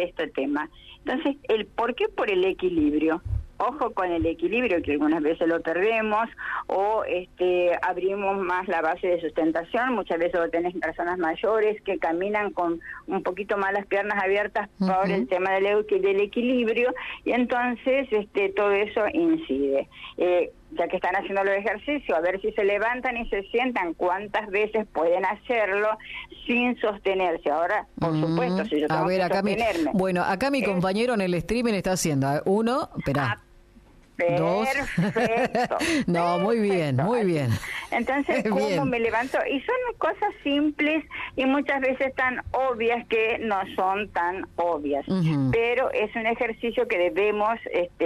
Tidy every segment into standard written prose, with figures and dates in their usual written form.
este tema. Entonces, ¿por qué? Por el equilibrio. Ojo con el equilibrio, que algunas veces lo perdemos, o abrimos más la base de sustentación. Muchas veces lo tenés personas mayores que caminan con un poquito más las piernas abiertas por el tema del equilibrio, y entonces todo eso incide. Ya que están haciendo los ejercicios, a ver si se levantan y se sientan, cuántas veces pueden hacerlo sin sostenerse. Ahora, por supuesto, si yo tengo que sostenerme. Bueno, acá mi compañero en el streaming está haciendo uno, espera. Dos. Perfecto. No, muy bien, muy bien. Entonces, ¿cómo me levanto? Y son cosas simples y muchas veces tan obvias que no son tan obvias. Pero es un ejercicio que debemos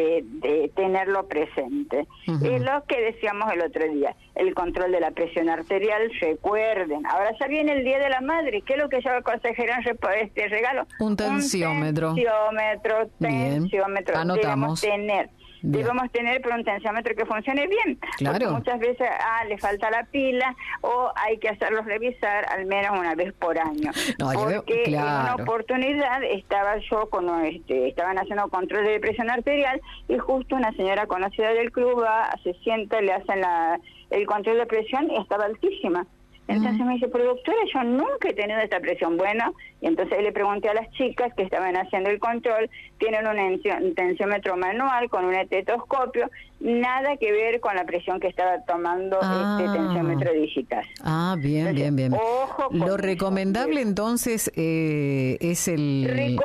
de tenerlo presente. Es lo que decíamos el otro día, el control de la presión arterial. Recuerden, ahora ya viene el Día de la Madre. ¿Qué es lo que yo aconsejé en este regalo? Un tensiómetro. Tensiómetro. Anotamos. Debemos tener, pero un tensiómetro que funcione bien. Claro. Porque muchas veces le falta la pila, o hay que hacerlos revisar al menos una vez por año. Porque en una oportunidad estaba yo estaban haciendo control de presión arterial, y justo una señora conocida del club se sienta, le hacen el control de presión y estaba altísima. Entonces me dice, pero doctora, yo nunca he tenido esta presión. Bueno, y entonces le pregunté a las chicas que estaban haciendo el control, tienen un tensiómetro manual con un estetoscopio, nada que ver con la presión que estaba tomando este tensiómetro digital. Bien, entonces, bien. Ojo con lo recomendable entonces es el...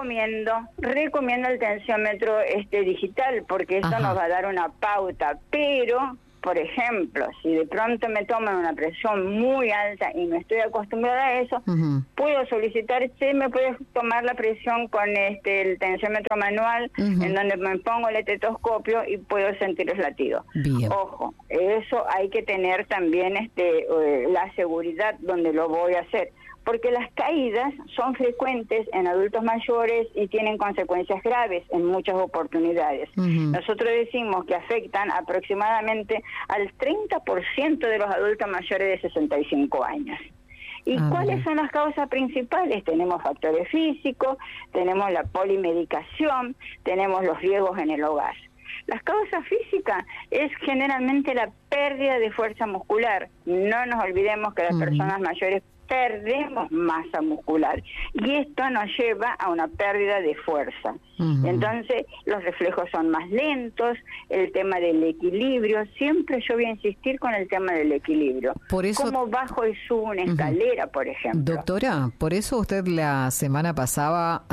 Recomiendo el tensiómetro digital, porque esto nos va a dar una pauta, pero... Por ejemplo, si de pronto me toman una presión muy alta y no estoy acostumbrada a eso, puedo solicitar, me puedes tomar la presión con el tensiómetro manual, en donde me pongo el estetoscopio y puedo sentir los latidos. Bien. Ojo, eso hay que tener también la seguridad donde lo voy a hacer, porque las caídas son frecuentes en adultos mayores y tienen consecuencias graves en muchas oportunidades. Nosotros decimos que afectan aproximadamente al 30% de los adultos mayores de 65 años. ¿Y cuáles son las causas principales? Tenemos factores físicos, tenemos la polimedicación, tenemos los riesgos en el hogar. Las causas físicas es generalmente la pérdida de fuerza muscular. No nos olvidemos que las personas mayores perdemos masa muscular, y esto nos lleva a una pérdida de fuerza. Entonces los reflejos son más lentos, el tema del equilibrio, siempre yo voy a insistir con el tema del equilibrio. Por eso, como bajo y subo una escalera, por ejemplo. Doctora, por eso usted la semana pasada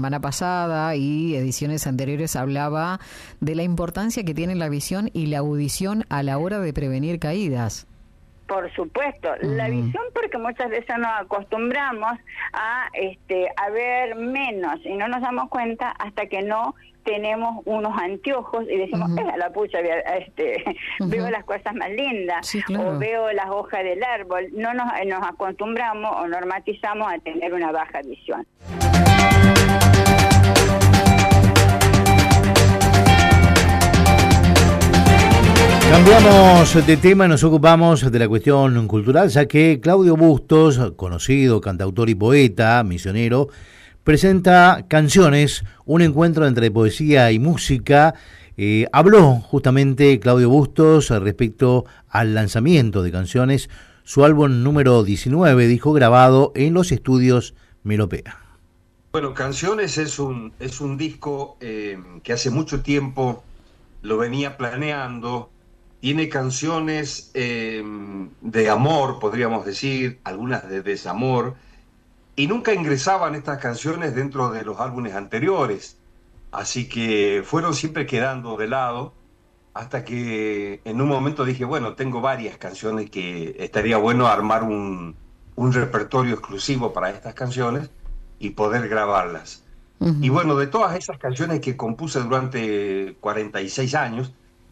y ediciones anteriores hablaba de la importancia que tiene la visión y la audición a la hora de prevenir caídas. Por supuesto, la visión, porque muchas veces nos acostumbramos a ver menos y no nos damos cuenta hasta que no tenemos unos anteojos y decimos, la pucha, veo las cosas más lindas, o veo las hojas del árbol. No nos acostumbramos o normatizamos a tener una baja visión. Cambiamos de tema, nos ocupamos de la cuestión cultural, ya que Claudio Bustos, conocido cantautor y poeta, misionero, presenta Canciones, un encuentro entre poesía y música. Habló justamente Claudio Bustos respecto al lanzamiento de Canciones, su álbum número 19, dijo, grabado en los estudios Melopea. Bueno, Canciones es un disco que hace mucho tiempo lo venía planeando. Tiene canciones de amor, podríamos decir, algunas de desamor, y nunca ingresaban estas canciones dentro de los álbumes anteriores, así que fueron siempre quedando de lado, hasta que en un momento dije, bueno, tengo varias canciones que estaría bueno armar un repertorio exclusivo para estas canciones y poder grabarlas. Y bueno, de todas esas canciones que compuse durante 46 años,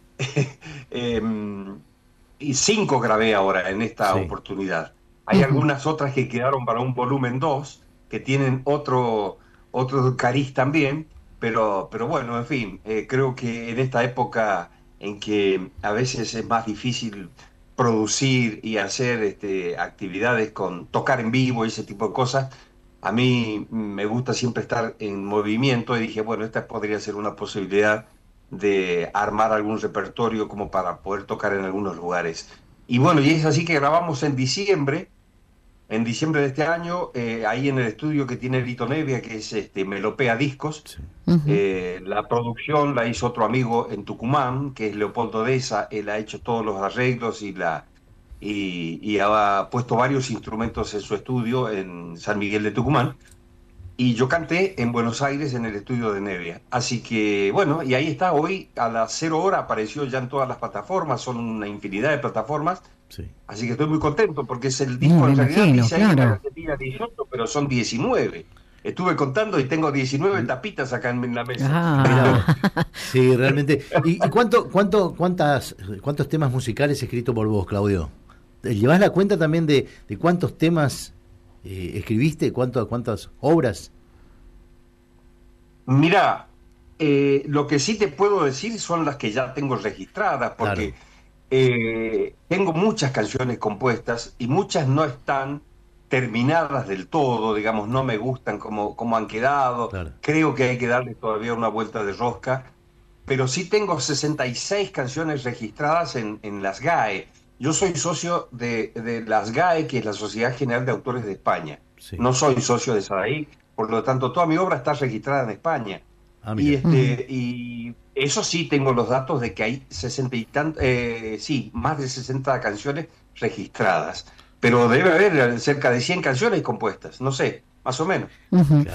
y 5 grabé ahora en esta oportunidad. Hay algunas otras que quedaron para un volumen 2 que tienen otro cariz también, pero bueno, en fin, creo que en esta época en que a veces es más difícil producir y hacer actividades con tocar en vivo y ese tipo de cosas, a mí me gusta siempre estar en movimiento y dije, bueno, esta podría ser una posibilidad de armar algún repertorio como para poder tocar en algunos lugares. Y bueno, y es así que grabamos en diciembre de este año, ahí en el estudio que tiene Lito Nevia, que es Melopea Discos. Sí. La producción la hizo otro amigo en Tucumán, que es Leopoldo Deza. Él ha hecho todos los arreglos y ha puesto varios instrumentos en su estudio en San Miguel de Tucumán. Y yo canté en Buenos Aires en el estudio de Nevia. Así que, bueno, y ahí está. Hoy a las 0 horas apareció ya en todas las plataformas. Son una infinidad de plataformas. Sí. Así que estoy muy contento porque es el disco, en realidad dice ahí claro. Que tenía 18, pero son 19. Estuve contando y tengo 19 tapitas acá en la mesa. Sí, realmente. ¿Y cuántos temas musicales escritos por vos, Claudio? ¿Llevás la cuenta también de cuántos temas escribiste? ¿Cuántas obras? Mirá, lo que sí te puedo decir son las que ya tengo registradas, porque claro. Tengo muchas canciones compuestas y muchas no están terminadas del todo, digamos, no me gustan como han quedado. Claro. Creo que hay que darle todavía una vuelta de rosca, pero sí tengo 66 canciones registradas en las GAE. Yo soy socio de las GAE, que es la Sociedad General de Autores de España. Sí. No soy socio de SADAI, por lo tanto toda mi obra está registrada en España. Y eso sí, tengo los datos de que hay más de 60 canciones registradas. Pero debe haber cerca de 100 canciones compuestas, no sé, más o menos. Uh-huh.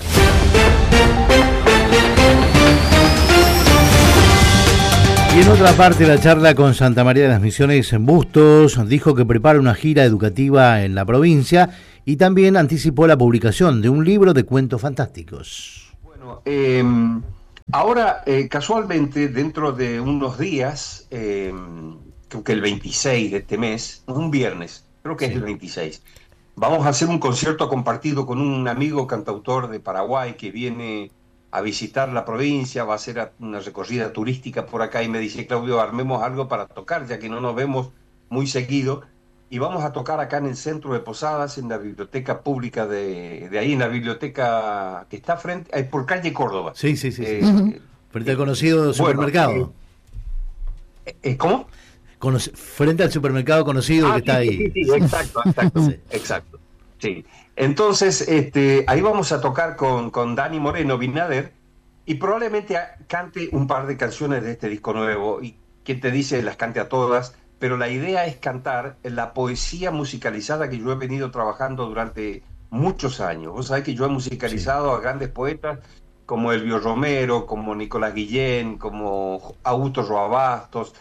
Y en otra parte de la charla con Santa María de las Misiones en Bustos, dijo que prepara una gira educativa en la provincia y también anticipó la publicación de un libro de cuentos fantásticos. Bueno, ahora, casualmente, dentro de unos días, creo que el 26 de este mes, un viernes, creo que sí. Es el 26, vamos a hacer un concierto compartido con un amigo cantautor de Paraguay que viene a visitar la provincia, va a hacer una recorrida turística por acá y me dice, Claudio, armemos algo para tocar, ya que no nos vemos muy seguido, y vamos a tocar acá en el centro de Posadas, en la biblioteca pública de ahí, en la biblioteca que está por calle Córdoba. Sí. Frente al conocido supermercado. ¿Cómo? Frente al supermercado conocido que está ahí. Sí, exacto. Sí. Entonces, ahí vamos a tocar con Dani Moreno Binader y probablemente cante un par de canciones de este disco nuevo. Y quien te dice, las cante a todas, pero la idea es cantar la poesía musicalizada que yo he venido trabajando durante muchos años. Vos sabés que yo he musicalizado a grandes poetas como Elvio Romero, como Nicolás Guillén, como Augusto Roabastos.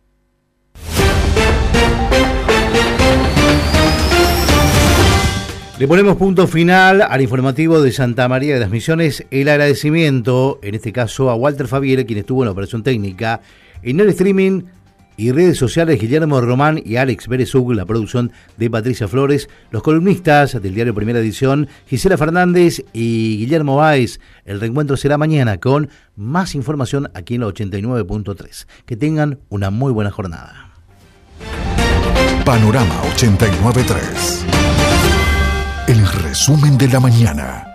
Le ponemos punto final al informativo de Santa María de las Misiones. El agradecimiento, en este caso, a Walter Fabiere, quien estuvo en la operación técnica, en el streaming y redes sociales, Guillermo Román y Alex Berezug, la producción de Patricia Flores, los columnistas del diario Primera Edición, Gisela Fernández y Guillermo Báez. El reencuentro será mañana con más información aquí en la 89.3. Que tengan una muy buena jornada. Panorama 89.3. El resumen de la mañana.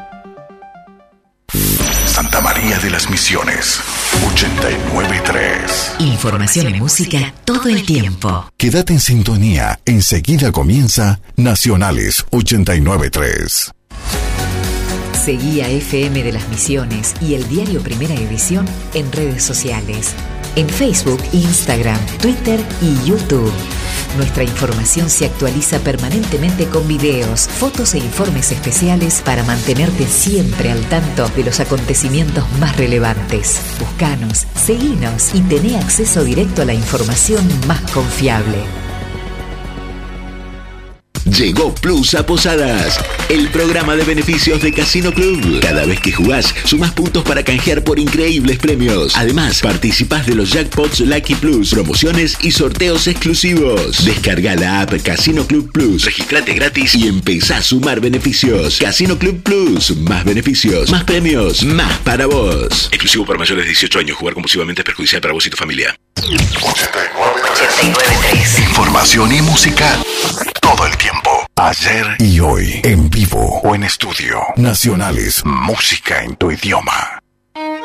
Santa María de las Misiones 89.3. Información y música todo el tiempo. Quédate en sintonía. Enseguida comienza Nacionales 89.3. Seguí a FM de las Misiones y el diario Primera Edición en redes sociales. En Facebook, Instagram, Twitter y YouTube. Nuestra información se actualiza permanentemente con videos, fotos e informes especiales para mantenerte siempre al tanto de los acontecimientos más relevantes. Búscanos, seguinos y tené acceso directo a la información más confiable. Llegó Plus a Posadas, el programa de beneficios de Casino Club. Cada vez que jugás, sumás puntos para canjear por increíbles premios. Además, participás de los jackpots Lucky Plus, promociones y sorteos exclusivos. Descarga la app Casino Club Plus, registrate gratis y empezá a sumar beneficios. Casino Club Plus, más beneficios, más premios, más para vos. Exclusivo para mayores de 18 años. Jugar compulsivamente es perjudicial para vos y tu familia. 89.3. Información y música todo el tiempo. Ayer y hoy, en vivo o en estudio. Nacionales, música en tu idioma.